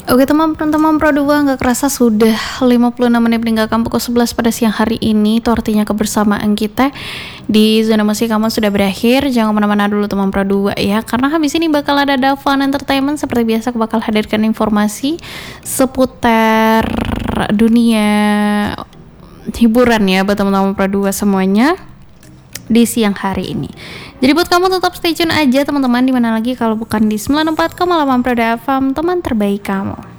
Oke teman-teman Pro 2, nggak kerasa sudah 56 menit meninggalkan pukul 11 pada siang hari ini. Itu artinya kebersamaan kita di zona musik kamu sudah berakhir. Jangan kemana-mana dulu teman Pro 2 ya, karena habis ini bakal ada Davan Entertainment. Seperti biasa aku bakal hadirkan informasi seputar dunia hiburan ya buat teman-teman Pro 2 semuanya di siang hari ini. Jadi buat kamu tetap stay tune aja teman-teman, dimana lagi kalau bukan di 94,8 Prada FM, teman terbaik kamu.